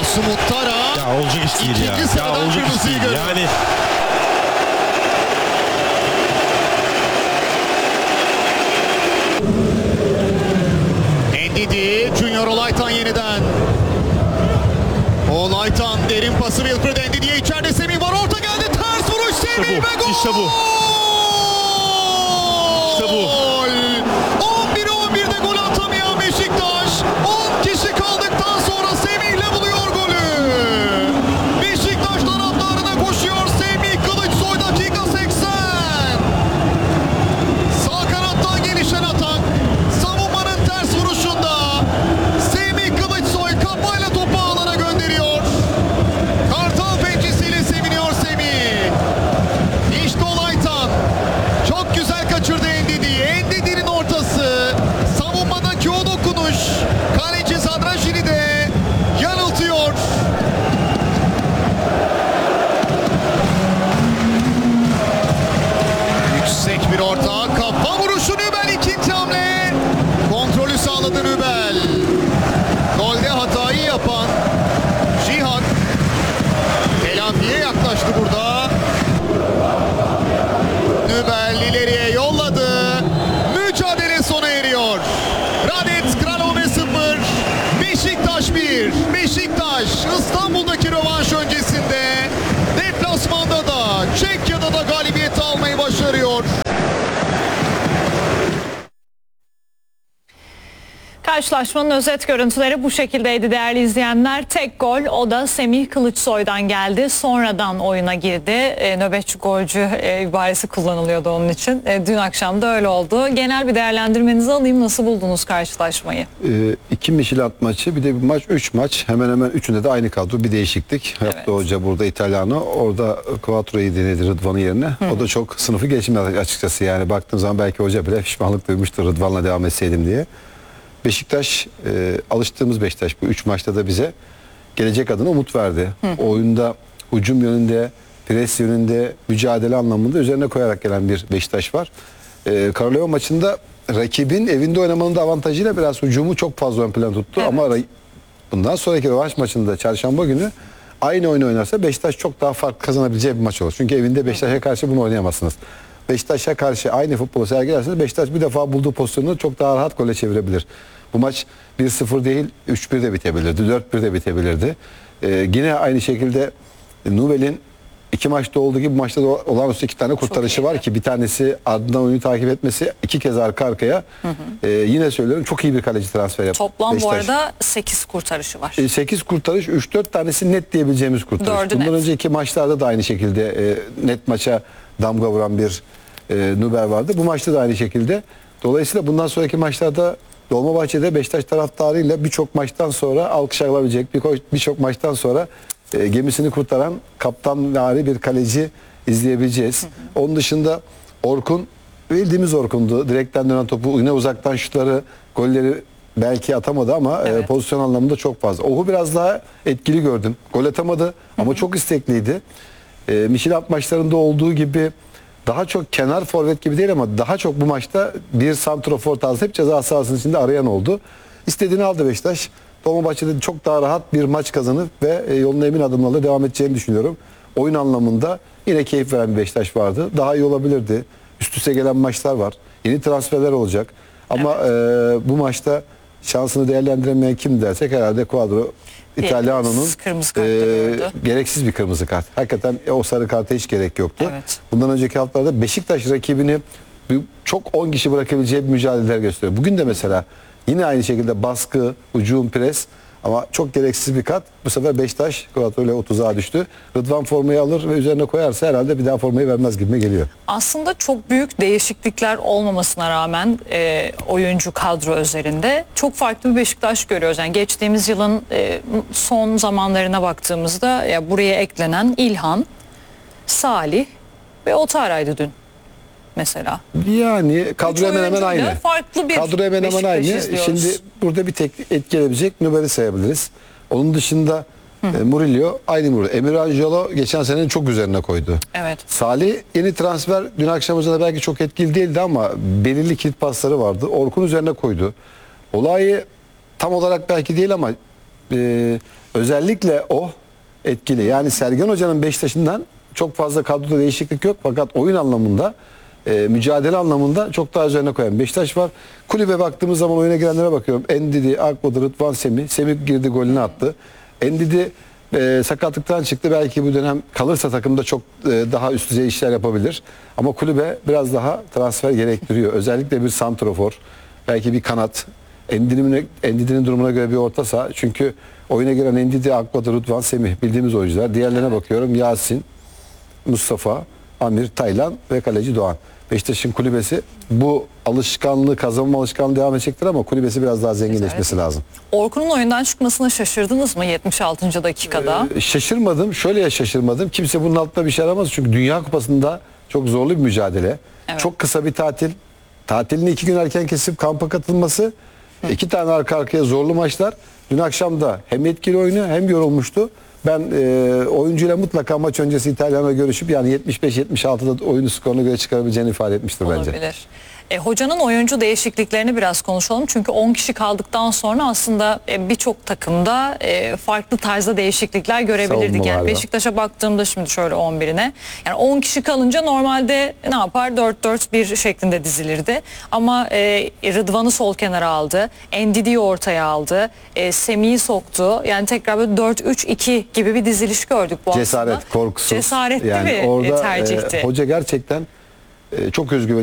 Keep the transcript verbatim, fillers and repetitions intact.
Yusuf Muttara. Ya olacak iş değil ya. Ya olacak iş değil. Yani Ndidi, Junior Olaytan yeniden. Olaytan derin pası Wilfred Ndidi'ye, içeride Semih var, orta geldi, ters vuruş Semih ve gol! İşte bu. İşte bu. on bir on birde gol atamayan Beşiktaş on kişi kaldıktan sonra Semih'le buluyor golü. Beşiktaş taraftarına koşuyor Semih Kılıçsoy, dakika seksen. Sağ kanattan gelişen atak. Savunmanın ters vuruşunda Semih Kılıçsoy kafayla topu alana gönderiyor. Kartal pençesiyle seviniyor Semih. İşte Olaytan. Çok güzel kaçırdı Ndidi'yi. Ndidi'nin ortası. Savunmadaki o dokunuş. Kaleci Zadrajini de yanıltıyor. Yüksek bir orta. Kafa vuruşu Nübel, ikinci hamle. Kontrolü sağladı Nübel. Golde hatayı yapan Cihan telafiye yaklaştı burada. Nübel ileriye yolladı. Mücadele sona eriyor. Radetz Kralove sıfır. Beşiktaş bir. Beşiktaş İstanbul'daki rövanş öncesinde deplasmanda da Çekya'da da galibiyet almayı başarıyor. Karşılaşmanın özet görüntüleri bu şekildeydi değerli izleyenler. Tek gol, o da Semih Kılıçsoy'dan geldi. Sonradan oyuna girdi. E, nöbetçi golcü e, ibaresi kullanılıyordu onun için. E, dün akşam da öyle oldu. Genel bir değerlendirmenizi alayım. Nasıl buldunuz karşılaşmayı? E, iki Mişilat maçı, bir de bir maç, üç maç. Hemen hemen üçünde de aynı kadro, bir değişiklik. Evet. Yaptı hoca burada İtalyano. Orada Quattro'yu denedi Rıdvan'ın yerine. Hı. O da çok sınıfı geçmedi açıkçası. Yani baktığım zaman belki hoca bile pişmanlık duymuştur Rıdvan'la devam etseydim diye. Beşiktaş, e, alıştığımız Beşiktaş bu üç maçta da bize gelecek adına umut verdi. Hı. Oyunda, hücum yönünde, pres yönünde, mücadele anlamında üzerine koyarak gelen bir Beşiktaş var. E, Karoleva maçında rakibin evinde oynamanın da avantajıyla biraz hücumu çok fazla ön plan tuttu. Evet. Ama bundan sonraki rövanş maçında çarşamba günü aynı oyunu oynarsa Beşiktaş çok daha farklı kazanabileceği bir maç olur. Çünkü evinde Beşiktaş'a karşı bunu oynayamazsınız. Beşiktaş'a karşı aynı futbolu sergilerseniz Beşiktaş bir defa bulduğu pozisyonu çok daha rahat gole çevirebilir. Bu maç bir sıfır değil üç bir de bitebilirdi, dört bir de bitebilirdi. Ee, yine aynı şekilde Nubel'in iki maçta olduğu gibi bu maçta da olağanüstü iki tane kurtarışı var ki bir tanesi ardından oyunu takip etmesi, iki kez arka arkaya. Hı hı. Ee, yine söylüyorum, çok iyi bir kaleci transfer yaptı Toplam Beşiktaş. Bu arada sekiz kurtarışı var. E, sekiz kurtarış, üç dört tanesi net diyebileceğimiz kurtarış. Dördü Bundan net. önceki maçlarda da aynı şekilde e, net maça damga vuran bir e, Nubel vardı. Bu maçta da aynı şekilde. Dolayısıyla bundan sonraki maçlarda Dolmabahçe'de Beşiktaş taraftarıyla birçok maçtan sonra alkış alabilecek, birçok maçtan sonra e, gemisini kurtaran kaptanvari bir kaleci izleyebileceğiz. Hı hı. Onun dışında Orkun, bildiğimiz Orkun'du. Direkten dönen topu, yine uzaktan şutları, golleri belki atamadı ama evet. e, pozisyon anlamında çok fazla. Ohu biraz daha etkili gördüm. Gol atamadı, hı hı, ama çok istekliydi. E, Mişilat maçlarında olduğu gibi daha çok kenar forvet gibi değil ama daha çok bu maçta bir santrafor tarzı hep ceza sahasının içinde arayan oldu. İstediğini aldı Beşiktaş. Dolmabahçe'de çok daha rahat bir maç kazanıp ve yoluna emin adımlarla devam edeceğini düşünüyorum. Oyun anlamında yine keyif veren bir Beşiktaş vardı. Daha iyi olabilirdi. Üst üste gelen maçlar var. Yeni transferler olacak. Ama evet. e, bu maçta şansını değerlendiremeyen kim dersek herhalde Quadro İtalyano'nun e, gereksiz bir kırmızı kart. Hakikaten o sarı karta hiç gerek yoktu. Evet. Bundan önceki haftalarda Beşiktaş rakibini çok on kişi bırakabileceği bir mücadeleler gösteriyor. Bugün de mesela yine aynı şekilde baskı, hücum, pres ama çok gereksiz bir kat. Bu sefer Beşiktaş ile otuzağa düştü. Rıdvan formayı alır ve üzerine koyarsa herhalde bir daha formayı vermez gibime geliyor. Aslında çok büyük değişiklikler olmamasına rağmen e, oyuncu kadro üzerinde çok farklı bir Beşiktaş görüyoruz. Yani geçtiğimiz yılın e, son zamanlarına baktığımızda ya buraya eklenen İlhan, Salih ve Otaray'dı dün mesela. Yani kadro hemen hemen aynı. Farklı bir kadro hemen hemen aynı. izliyoruz. Şimdi burada bir tek etkileyebilecek Nübel'i sayabiliriz. Onun dışında e, Murillo aynı Murillo. Emir Angelo geçen senenin çok üzerine koydu. Evet. Salih yeni transfer, dün akşam da belki çok etkili değildi ama belirli kilit pasları vardı. Orkun üzerine koydu. Olayı tam olarak belki değil ama e, özellikle o etkili. Yani Sergen Hoca'nın Beşiktaş'ından çok fazla kadroda değişiklik yok fakat oyun anlamında, e, mücadele anlamında çok daha üzerine koyan Beşiktaş var. Kulübe baktığımız zaman oyuna girenlere bakıyorum. Endidi, Akbadır, Rıdvan Semih. Semih girdi, golünü attı. Endidi e, sakatlıktan çıktı. Belki bu dönem kalırsa takımda çok e, daha üst düzey işler yapabilir. Ama kulübe biraz daha transfer gerektiriyor. Özellikle bir santrofor, belki bir kanat. Endidi'nin Endidi'nin durumuna göre bir orta saha. Çünkü oyuna giren Endidi, Akbadır, Rıdvan Semih bildiğimiz oyuncular. Diğerlerine bakıyorum. Yasin, Mustafa, Amir, Taylan ve kaleci Doğan. Beşiktaş'ın kulübesi bu alışkanlığı, kazanma alışkanlığı devam edecektir ama kulübesi biraz daha zenginleşmesi Evet. lazım. Orkun'un oyundan çıkmasına şaşırdınız mı yetmiş altıncı dakikada? Ee, şaşırmadım. Şöyle ya şaşırmadım. Kimse bunun altında bir şey aramaz. Çünkü Dünya Kupası'nda çok zorlu bir mücadele. Evet. Çok kısa bir tatil. Tatilini iki gün erken kesip kampa katılması. Hı. iki tane arka arkaya zorlu maçlar. Dün akşam da hem etkili oyunu hem yorulmuştu. Ben e, oyuncuyla mutlaka maç öncesi İtalyan'la görüşüp yani yetmiş beş yetmiş altıda oyunu skoruna göre çıkarabileceğini ifade etmiştir bence. Olabilir. E, hocanın oyuncu değişikliklerini biraz konuşalım. Çünkü on kişi kaldıktan sonra aslında e, birçok takımda e, farklı tarzda değişiklikler görebilirdik. Yani Savunmalarda. Beşiktaş'a baktığımda şimdi şöyle on birine. Yani on kişi kalınca normalde ne yapar? dört dört bir şeklinde dizilirdi. Ama e, Rıdvan'ı sol kenara aldı. Endidi'yi ortaya aldı. E, Semih'i soktu. Yani tekrar böyle dört üç iki gibi bir diziliş gördük bu Cesaret, aslında. korkusuz. Cesaretli yani bir orada, e, tercihti. E, hoca gerçekten e, çok özgüvenli.